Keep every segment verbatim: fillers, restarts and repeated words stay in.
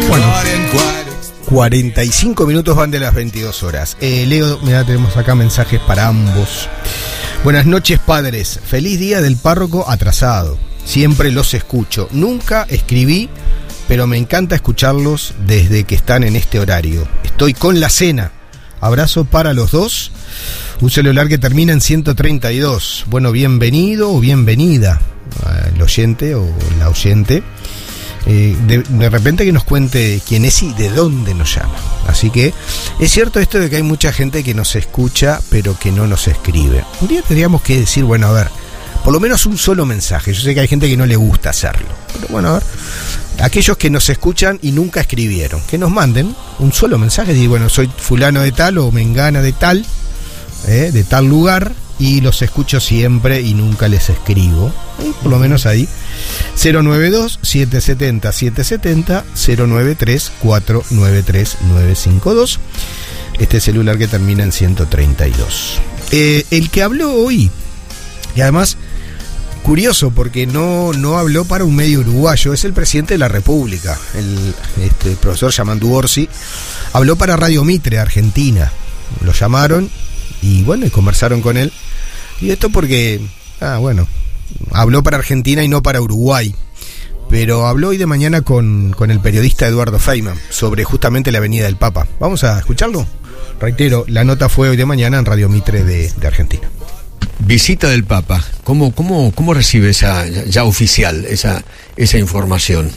Bueno, cuarenta y cinco minutos van de las veintidós horas. Eh, Leo, mirá, tenemos acá mensajes para ambos. Buenas noches, padres. Feliz día del párroco atrasado. Siempre los escucho. Nunca escribí, pero me encanta escucharlos desde que están en este horario. Estoy con la cena. Abrazo para los dos. Un celular que termina en ciento treinta y dos. Bueno, bienvenido o bienvenida el oyente o la oyente. Eh, de, de repente que nos cuente quién es y de dónde nos llama. Así que es cierto esto de que hay mucha gente que nos escucha pero que no nos escribe. Un día tendríamos que decir, bueno, a ver, por lo menos un solo mensaje. Yo sé que hay gente que no le gusta hacerlo, pero bueno, a ver, aquellos que nos escuchan y nunca escribieron, que nos manden un solo mensaje y bueno, soy fulano de tal o mengana de tal, eh, de tal lugar, y los escucho siempre y nunca les escribo. Y por lo menos ahí cero nueve dos, siete siete cero, siete siete cero, cero nueve tres, cuatro nueve tres, nueve cinco dos. Este celular que termina en ciento treinta y dos. Eh, el que habló hoy, y además curioso porque no, no habló para un medio uruguayo, es el presidente de la República, el este, profesor Yamandu Orsi, habló para Radio Mitre, Argentina. Lo llamaron y bueno, y conversaron con él. Y esto porque, ah, bueno, habló para Argentina y no para Uruguay. Pero habló hoy de mañana con, con el periodista Eduardo Feynman sobre justamente la Avenida del Papa. ¿Vamos a escucharlo? Reitero, la nota fue hoy de mañana en Radio Mitre de, de Argentina. Visita del Papa. ¿Cómo, cómo, cómo recibe esa ya oficial, esa, esa información?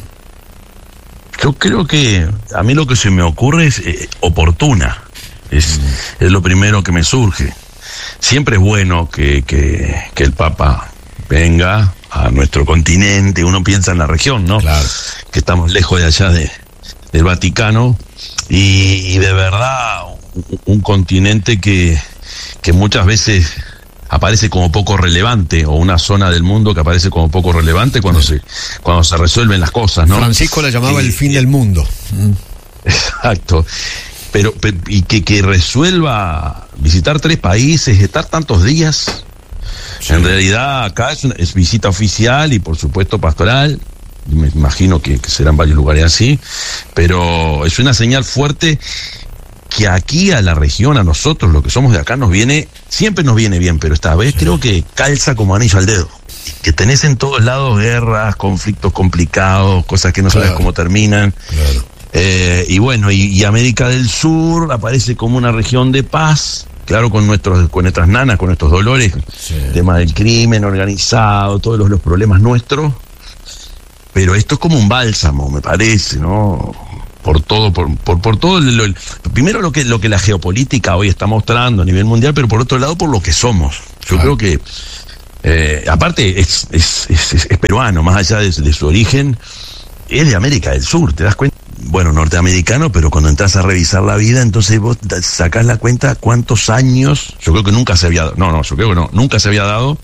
Yo creo que a mí lo que se me ocurre es eh, oportuna. Es, mm. es lo primero que me surge. Siempre es bueno que, que, que el Papa venga a nuestro continente. Uno piensa en la región, ¿no? Claro. Que estamos lejos de allá de, del Vaticano y, y de verdad un, un continente que, que muchas veces aparece como poco relevante, o una zona del mundo que aparece como poco relevante cuando se cuando se resuelven las cosas, ¿no? Francisco la llamaba y, el fin del mundo. Exacto. Pero, pero y que, que resuelva visitar tres países, estar tantos días. Sí. En realidad acá es, una, es visita oficial y por supuesto pastoral. Me imagino que, que serán varios lugares así, pero es una señal fuerte que aquí a la región, a nosotros, los que somos de acá, nos viene, siempre nos viene bien, pero esta vez sí. Creo que calza como anillo al dedo. Que tenés en todos lados guerras, conflictos complicados, cosas que no claro. sabes cómo terminan. Claro. Eh, y bueno, y, y América del Sur aparece como una región de paz, claro, con nuestros, con nuestras nanas, con nuestros dolores, sí. El tema del crimen organizado, todos los, los problemas nuestros, pero esto es como un bálsamo, me parece, ¿no? Por todo, por, por, por todo, lo, lo, primero lo que, lo que la geopolítica hoy está mostrando a nivel mundial, pero por otro lado por lo que somos. Yo claro. creo que, eh, aparte es, es, es, es, es peruano, más allá de, de su origen, es de América del Sur, ¿te das cuenta? Bueno, norteamericano, pero cuando entras a revisar la vida, entonces vos sacás la cuenta cuántos años, yo creo que nunca se había dado, no, no, yo creo que no, nunca se había dado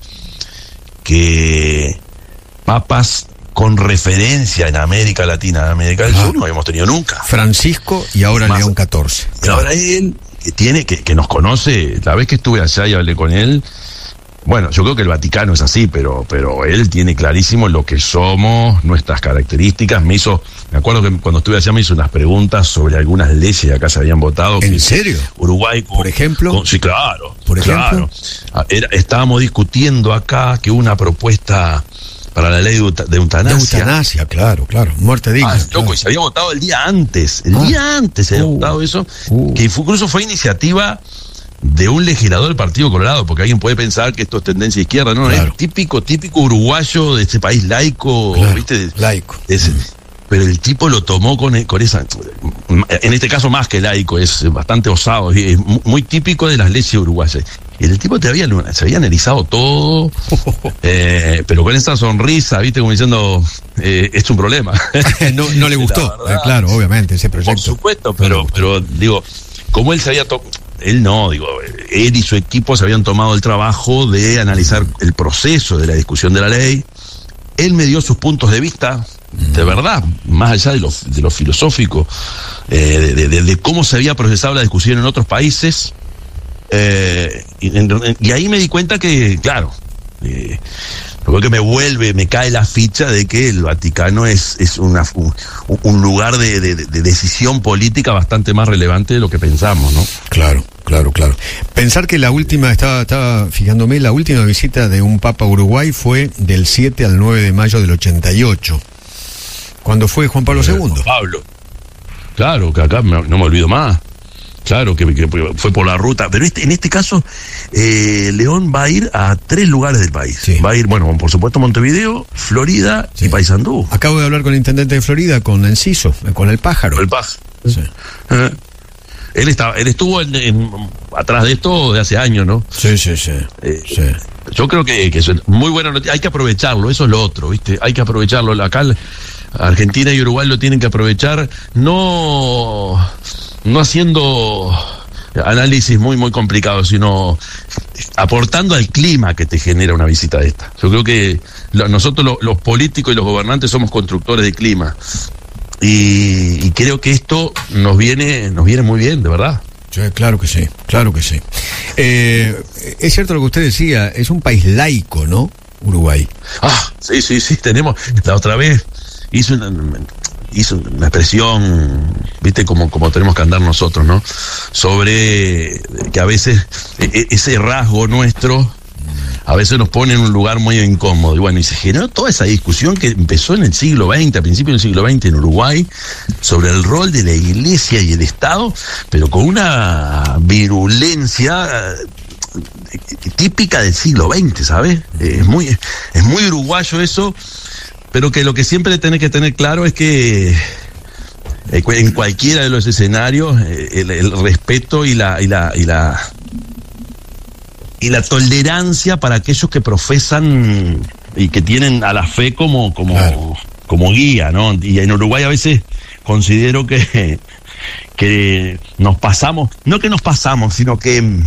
que papas con referencia en América Latina, en América del ah, Sur, no habíamos tenido nunca. Francisco y ahora Más, León catorce. Y ahora él, que tiene, que, que nos conoce, la vez que estuve allá y hablé con él, bueno, yo creo que el Vaticano es así, pero, pero él tiene clarísimo lo que somos, nuestras características. Me hizo, me acuerdo que cuando estuve allá me hizo unas preguntas sobre algunas leyes que acá se habían votado. ¿En serio? Uruguay, por ejemplo. Con, sí, claro. Por claro. ejemplo. Era, estábamos discutiendo acá que una propuesta para la ley de, de eutanasia. De eutanasia, claro, claro. Muerte digna. Ah, loco, y se había votado el día antes. El ah. día antes se había uh, votado eso. Uh. Que incluso fue iniciativa de un legislador del Partido Colorado, porque alguien puede pensar que esto es tendencia izquierda, no, claro. Es típico, típico uruguayo de este país laico, claro, ¿viste? Laico. Ese, mm. Pero el tipo lo tomó con, con esa, en este caso más que laico, es bastante osado, es muy típico de las leyes uruguayas. Y el tipo te había, se había analizado todo, eh, pero con esa sonrisa, viste, como diciendo, eh, es un problema. no, no le gustó, eh, claro, obviamente, ese proyecto. Por supuesto, pero, pero digo, como él se había tocado, él no, digo, él y su equipo se habían tomado el trabajo de analizar el proceso de la discusión de la ley. Él me dio sus puntos de vista, de verdad, más allá de lo, de lo filosófico, eh, de, de, de cómo se había procesado la discusión en otros países. Eh, y, y ahí me di cuenta que, claro, eh, Lo que me vuelve, me cae la ficha de que el Vaticano es, es una, un, un lugar de, de, de decisión política bastante más relevante de lo que pensamos, ¿no? Claro, claro, claro. Pensar que la última, estaba, estaba fijándome, la última visita de un Papa a Uruguay fue del siete al nueve de mayo del ochenta y ocho, cuando fue Juan Pablo segundo. Pablo. Claro, que acá me, no me olvido más. Claro, que, que fue por la ruta. Pero este, en este caso, eh, León va a ir a tres lugares del país. Sí. Va a ir, bueno, por supuesto, Montevideo, Florida sí. y Paysandú. Acabo de hablar con el intendente de Florida, con Enciso, con el pájaro. Con el pájaro. Sí. Eh, él, estaba, él estuvo en, en, atrás de esto de hace años, ¿no? Sí, sí, sí. Eh, sí. Yo creo que, que es muy buena noticia. Hay que aprovecharlo, eso es lo otro, ¿viste? Hay que aprovecharlo. Acá Argentina y Uruguay lo tienen que aprovechar, no... no haciendo análisis muy muy complicados, sino aportando al clima que te genera una visita de esta. Yo creo que lo, nosotros lo, los políticos y los gobernantes somos constructores de clima y, y creo que esto nos viene nos viene muy bien, de verdad. Sí, claro que sí, claro que sí. Eh, es cierto lo que usted decía, es un país laico, ¿no? Uruguay. Ah, sí, sí, sí, tenemos, la otra vez hizo una... hizo una expresión, viste, como, como tenemos que andar nosotros, ¿no? Sobre que a veces e- ese rasgo nuestro a veces nos pone en un lugar muy incómodo. Y bueno, y se generó toda esa discusión que empezó en el siglo veinte, a principios del siglo veinte en Uruguay, sobre el rol de la Iglesia y el Estado, pero con una virulencia típica del siglo veinte, ¿sabes? Es muy, es muy uruguayo eso. Pero que lo que siempre tenés que tener claro es que eh, en cualquiera de los escenarios eh, el, el respeto y la y la y la y la tolerancia para aquellos que profesan y que tienen a la fe como como claro. como guía, ¿no? Y en Uruguay a veces considero que que nos pasamos, no que nos pasamos, sino que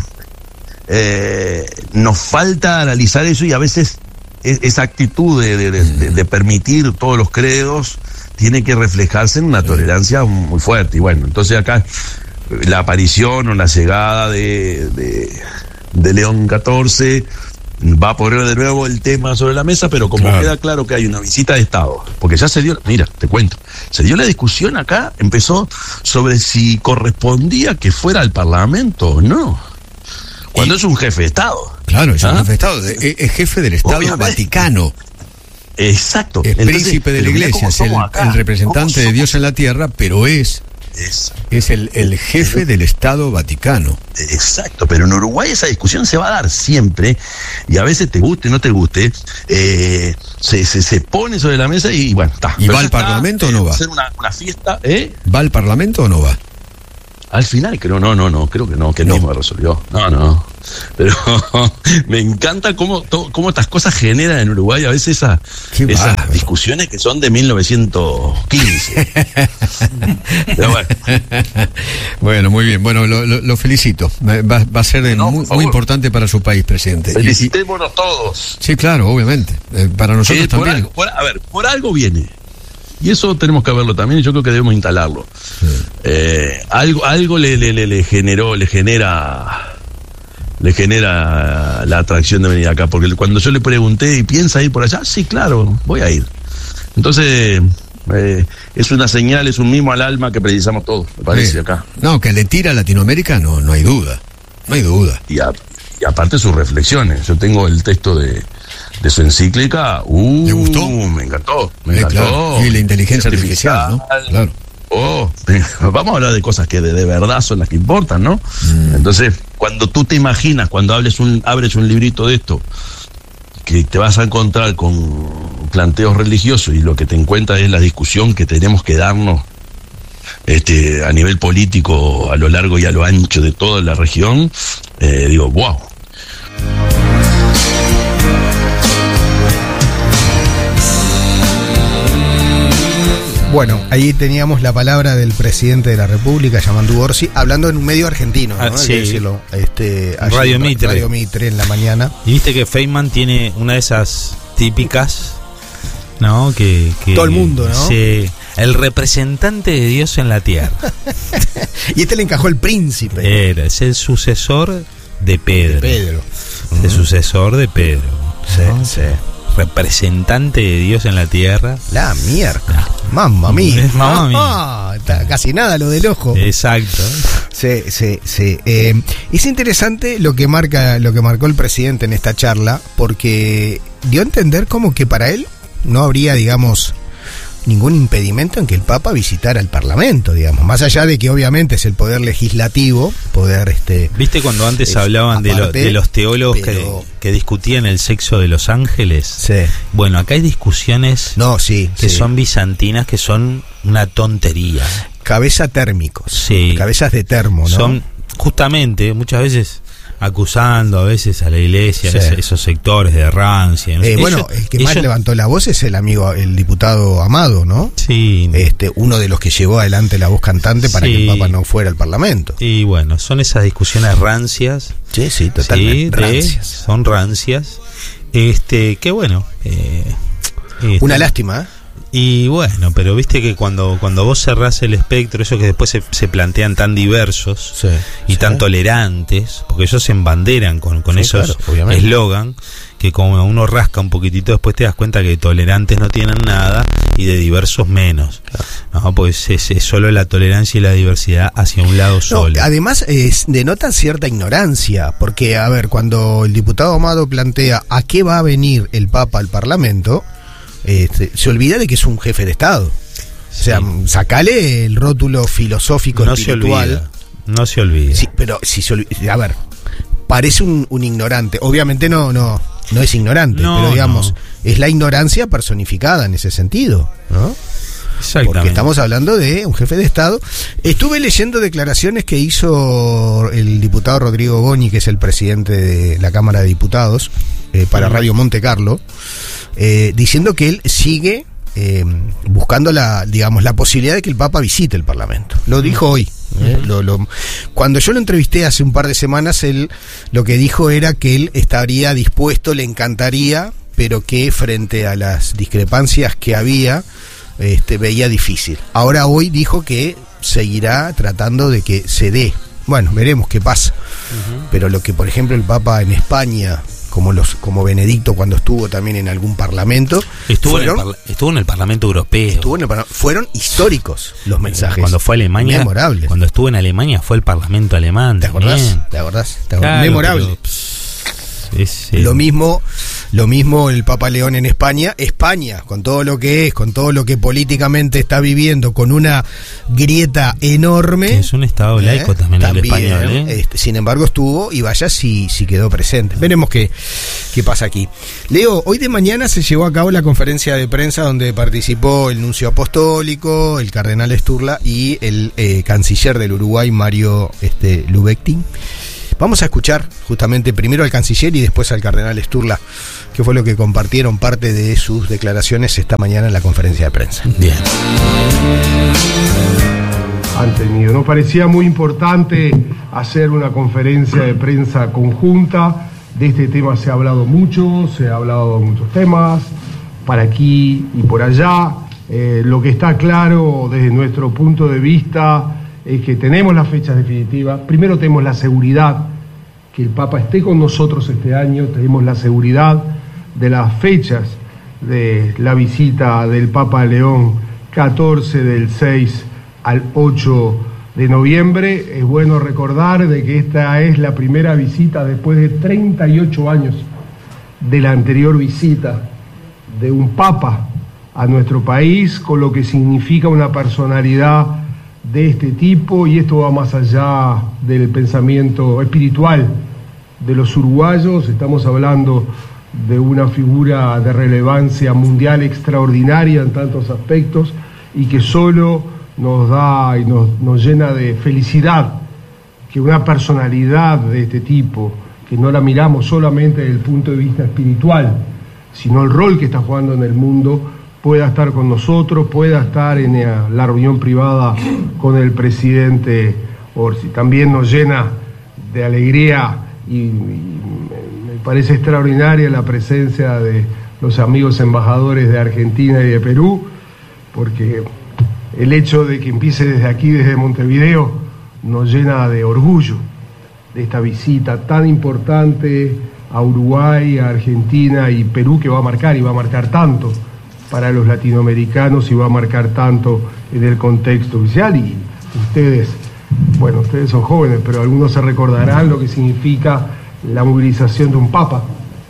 eh, nos falta analizar eso y a veces esa actitud de, de, de, de permitir todos los credos tiene que reflejarse en una tolerancia muy fuerte. Y bueno, entonces acá la aparición o la llegada de, de, de León catorce va a poner de nuevo el tema sobre la mesa, pero como claro. queda claro que hay una visita de Estado, porque ya se dio, mira, te cuento, se dio la discusión acá, empezó sobre si correspondía que fuera al Parlamento o no, cuando y... es un jefe de Estado. Claro, es ¿Ah? un jefe de Estado, es, es jefe del Estado Obviamente. Vaticano. Exacto. Es Entonces, príncipe de la Iglesia, es el, el representante de Dios en la tierra, pero es... Es, es el, el jefe pero, del Estado Vaticano. Exacto, pero en Uruguay esa discusión se va a dar siempre, y a veces te guste o no te guste, eh, se, se, se pone sobre la mesa y bueno, está. ¿Y va al Parlamento está, o no va? Va a ser una, una fiesta, ¿eh? ¿Va al Parlamento o no va? Al final creo, no, no, no, creo que no, que no me resolvió. No, no. Pero me encanta cómo, to, cómo estas cosas generan en Uruguay a veces esa, esas bárbaro. discusiones que son de mil novecientos quince. Pero bueno. Bueno, muy bien. Bueno, lo, lo, lo felicito. Va, va a ser no, muy, muy importante para su país, presidente. Felicitémonos todos. Sí, claro, obviamente. Eh, para nosotros eh, por también. Algo, por, a ver, por algo viene. Y eso tenemos que verlo también, y yo creo que debemos instalarlo. Sí. Eh, algo algo le, le, le, le generó, le genera, le genera la atracción de venir acá, porque cuando yo le pregunté, ¿y piensa ir por allá? Sí, claro, voy a ir. Entonces, eh, es una señal, es un mimo al alma que precisamos todos, me parece, sí. acá. No, que le tira a Latinoamérica, no, no hay duda, no hay duda. Y, a, y aparte sus reflexiones, yo tengo el texto de... de su encíclica, uh, ¿le gustó? Me encantó, me eh, encantó. Claro. Y la inteligencia artificial, ¿no? Claro. Oh, vamos a hablar de cosas que de, de verdad son las que importan, ¿no? Mm. Entonces, cuando tú te imaginas, cuando hables un, abres un librito de esto, que te vas a encontrar con planteos religiosos y lo que te encuentras es la discusión que tenemos que darnos este, a nivel político a lo largo y a lo ancho de toda la región, eh, digo, wow. Bueno, ahí teníamos la palabra del presidente de la República, Yamandu Orsi, hablando en un medio argentino, ¿no? Ah, sí. Hay que decirlo, este, Radio Mitre. Radio Mitre en la mañana. Y viste que Feynman tiene una de esas típicas, ¿no? Que, que todo el mundo, ¿no? Sí. El representante de Dios en la tierra. Y este le encajó el príncipe. Era, es el sucesor de Pedro. De Pedro. El uh-huh. sucesor de Pedro. Sí, ¿no? sí. representante de Dios en la tierra. La mierda. Mamma mía. Mamma mía. Ah, está casi nada lo del ojo. Exacto. Sí, sí, sí. Eh, es interesante lo que marca, lo que marcó el presidente en esta charla, porque dio a entender como que para él no habría, digamos, ningún impedimento en que el Papa visitara el Parlamento, digamos, más allá de que obviamente es el poder legislativo, poder este. ¿Viste cuando antes es, hablaban de, aparte, lo, de los teólogos pero, que, que discutían el sexo de los ángeles? Sí. Bueno, acá hay discusiones no, sí, que sí. son bizantinas, que son una tontería. Cabeza térmicos, sí. Cabezas de termo, ¿no? Son justamente muchas veces acusando a veces a la iglesia, sí. esos, esos sectores de rancia. ¿no? Eh, ellos, bueno, el que más ellos, levantó la voz es el amigo, el diputado Amado, ¿no? Sí. Este, uno de los que llevó adelante la voz cantante para sí. que el Papa no fuera al Parlamento. Y bueno, son esas discusiones rancias. Sí, sí, totalmente. Sí, de, rancias. Son rancias. Este, que bueno. Eh, este, Una lástima, ¿eh? Y bueno, pero viste que cuando, cuando vos cerrás el espectro, eso que después se, se plantean tan diversos Sí, y sí. tan tolerantes, porque ellos se embanderan con, con Sí, esos claro, eslogan, que como uno rasca un poquitito, después te das cuenta que tolerantes no tienen nada y de diversos menos. Claro. No, pues es, es solo la tolerancia y la diversidad hacia un lado No, solo. además, es, denota cierta ignorancia, porque, a ver, cuando el diputado Amado plantea a qué va a venir el Papa al Parlamento, este, se olvida de que es un jefe de Estado. O sea, Sí. sacale el rótulo filosófico No se espiritual. olvida. No se olvida. Sí, pero si se olvida, a ver, parece un, un ignorante. Obviamente no, no, no es ignorante, No, pero digamos, no. es la ignorancia personificada en ese sentido, ¿no? Exactamente. Porque estamos hablando de un jefe de Estado. Estuve leyendo declaraciones que hizo el diputado Rodrigo Boni, que es el presidente de la Cámara de Diputados, eh, para Radio Monte Carlo, eh, diciendo que él sigue eh, buscando la, digamos, la posibilidad de que el Papa visite el Parlamento. Lo dijo hoy. Eh, lo, lo, cuando yo lo entrevisté hace un par de semanas, él lo que dijo era que él estaría dispuesto, le encantaría, pero que frente a las discrepancias que había, este, veía difícil. Ahora hoy dijo que seguirá tratando de que se dé. Bueno, veremos qué pasa. Uh-huh. Pero lo que, por ejemplo, el Papa en España, como los como Benedicto cuando estuvo también en algún parlamento, estuvo, fueron, en el parla- estuvo en el Parlamento Europeo. Estuvo en el parla- fueron históricos los mensajes. Cuando fue a Alemania, memorables. Cuando estuvo en Alemania fue el Parlamento alemán. ¿Te acordás? También. ¿Te acordás? ¿Te acordás? Claro, Memorable. pero, pss, es, eh, Lo mismo, lo mismo el Papa León en España. España, con todo lo que es, con todo lo que políticamente está viviendo, con una grieta enorme. que es un estado ¿eh? laico también, También, el español. ¿eh? este, sin embargo estuvo, y vaya si, si quedó presente. Veremos qué, qué pasa aquí. Leo, hoy de mañana se llevó a cabo la conferencia de prensa donde participó el nuncio apostólico, el cardenal Sturla y el eh, canciller del Uruguay, Mario este, Lubectin. Vamos a escuchar justamente primero al canciller y después al cardenal Sturla, que fue lo que compartieron parte de sus declaraciones esta mañana en la conferencia de prensa. Bien. Han tenido. Nos parecía muy importante hacer una conferencia de prensa conjunta. De este tema se ha hablado mucho, se ha hablado de muchos temas, para aquí y por allá. Eh, lo que está claro desde nuestro punto de vista es que tenemos las fechas definitivas. Primero tenemos la seguridad que el Papa esté con nosotros este año, tenemos la seguridad de las fechas de la visita del Papa León, catorce del seis al ocho de noviembre. Es bueno recordar de que esta es la primera visita después de treinta y ocho años de la anterior visita de un Papa a nuestro país, con lo que significa una personalidad de este tipo, y esto va más allá del pensamiento espiritual de los uruguayos. Estamos hablando de una figura de relevancia mundial extraordinaria en tantos aspectos, y que solo nos da y nos, nos llena de felicidad que una personalidad de este tipo, que no la miramos solamente desde el punto de vista espiritual, sino el rol que está jugando en el mundo, pueda estar con nosotros, pueda estar en la reunión privada con el presidente Orsi. También nos llena de alegría y, y me parece extraordinaria la presencia de los amigos embajadores de Argentina y de Perú, porque el hecho de que empiece desde aquí, desde Montevideo, nos llena de orgullo de esta visita tan importante a Uruguay, a Argentina y Perú, que va a marcar, y va a marcar tanto para los latinoamericanos y va a marcar tanto en el contexto oficial. Y ustedes, bueno, ustedes son jóvenes, pero algunos se recordarán lo que significa la movilización de un papa,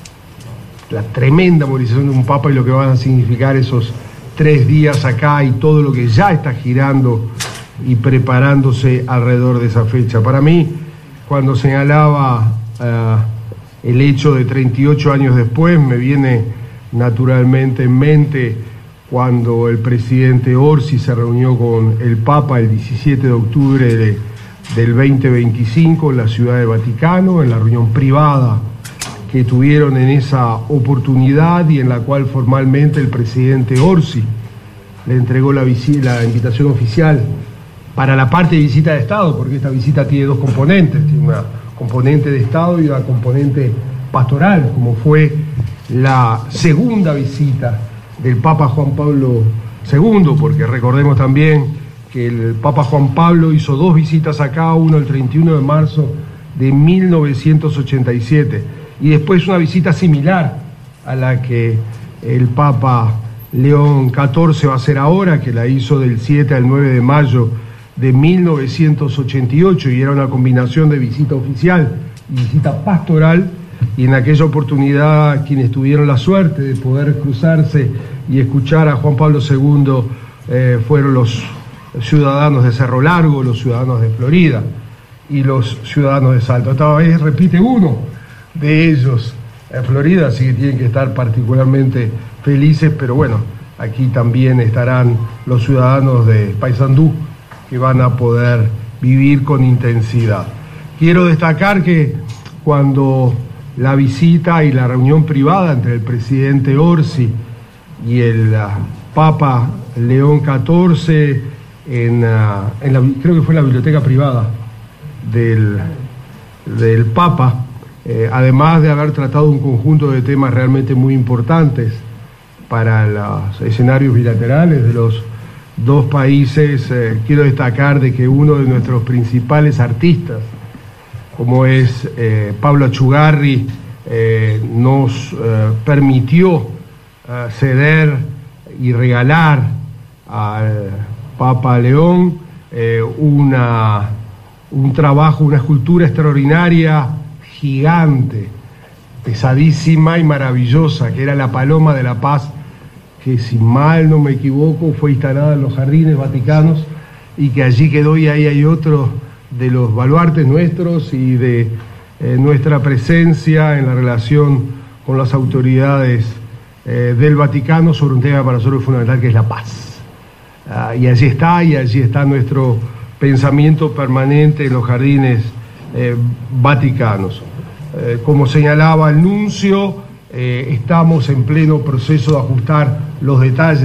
la tremenda movilización de un papa y lo que van a significar esos tres días acá y todo lo que ya está girando y preparándose alrededor de esa fecha. Para mí, cuando señalaba uh, el hecho de treinta y ocho años después, me viene naturalmente en mente cuando el presidente Orsi se reunió con el Papa el diecisiete de octubre de, del veinte veinticinco en la Ciudad del Vaticano, en la reunión privada que tuvieron en esa oportunidad y en la cual formalmente el presidente Orsi le entregó la, la invitación oficial para la parte de visita de Estado, porque esta visita tiene dos componentes, tiene una componente de Estado y una componente pastoral, como fue la segunda visita del Papa Juan Pablo segundo, porque recordemos también que el Papa Juan Pablo hizo dos visitas acá, uno el treinta y uno de marzo de mil novecientos ochenta y siete, y después una visita similar a la que el Papa León catorce va a hacer ahora, que la hizo del siete al nueve de mayo de mil novecientos ochenta y ocho, y era una combinación de visita oficial y visita pastoral, y en aquella oportunidad quienes tuvieron la suerte de poder cruzarse y escuchar a Juan Pablo segundo eh, fueron los ciudadanos de Cerro Largo, los ciudadanos de Florida y los ciudadanos de Salto. Esta vez repite uno de ellos en Florida, así que tienen que estar particularmente felices, pero bueno, aquí también estarán los ciudadanos de Paysandú, que van a poder vivir con intensidad. Quiero destacar que cuando la visita y la reunión privada entre el presidente Orsi y el uh, Papa León catorce, en, uh, en la, creo que fue en la biblioteca privada del, del Papa, eh, además de haber tratado un conjunto de temas realmente muy importantes para los escenarios bilaterales de los dos países, eh, quiero destacar de que uno de nuestros principales artistas, como es eh, Pablo Achugarri, eh, nos eh, permitió eh, ceder y regalar al Papa León eh, una, un trabajo, una escultura extraordinaria, gigante, pesadísima y maravillosa, que era la Paloma de la Paz, que si mal no me equivoco fue instalada en los jardines vaticanos y que allí quedó, y ahí hay otro de los baluartes nuestros y de eh, nuestra presencia en la relación con las autoridades eh, del Vaticano sobre un tema para nosotros fundamental, que es la paz. Ah, y allí está, y allí está nuestro pensamiento permanente en los jardines eh, vaticanos. Eh, como señalaba el nuncio, eh, estamos en pleno proceso de ajustar los detalles